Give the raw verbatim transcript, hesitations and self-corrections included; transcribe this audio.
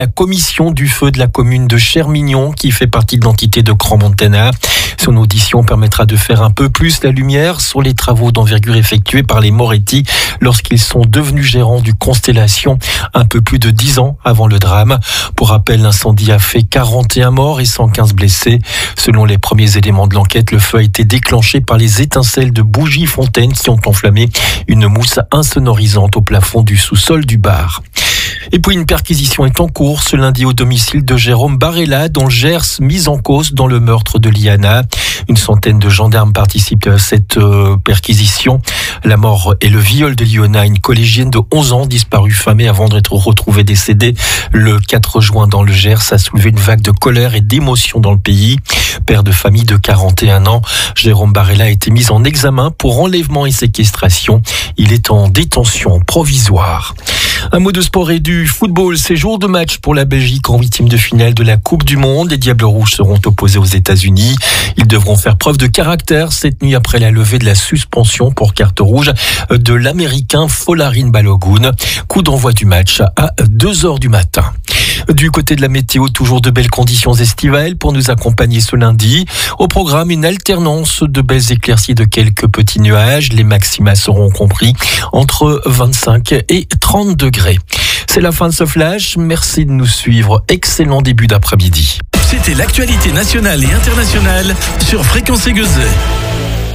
La commission du feu de la commune de Chermignon, qui fait partie de l'entité de Crans-Montana. Son audition permettra de faire un peu plus la lumière sur les travaux d'envergure effectués par les Moretti lorsqu'ils sont devenus gérants du Constellation un peu plus de dix ans avant le drame. Pour rappel, l'incendie a fait quarante et un morts et cent quinze blessés. Selon les premiers éléments de l'enquête, le feu a été déclenché par les étincelles de bougies fontaines qui ont enflammé une mousse insonorisante au plafond du sous-sol du bar. Et puis une perquisition est en cours ce lundi au domicile de Jérôme Barella, dans le Gers, mis en cause dans le meurtre de Liana. Une centaine de gendarmes participent à cette euh, perquisition. La mort et le viol de Liona, une collégienne de onze ans disparue fin mai avant d'être retrouvée décédée le quatre juin dans le Gers, a soulevé une vague de colère et d'émotion dans le pays. Père de famille de quarante et un ans, Jérôme Barella a été mis en examen pour enlèvement et séquestration. Il est en détention provisoire. Un mot de sport et du football. C'est jour de match pour la Belgique en huitième de finale de la Coupe du Monde. Les Diables Rouges seront opposés aux États-Unis. Ils devront faire preuve de caractère cette nuit après la levée de la suspension pour carte rouge de l'Américain Folarin Balogun. Coup d'envoi du match à deux heures du matin. Du côté de la météo, toujours de belles conditions estivales pour nous accompagner ce lundi. Au programme, une alternance de belles éclaircies de quelques petits nuages. Les maxima seront compris entre vingt-cinq et trente degrés. C'est la fin de ce flash. Merci de nous suivre. Excellent début d'après-midi. C'était l'actualité nationale et internationale sur Fréquence Aiguezet.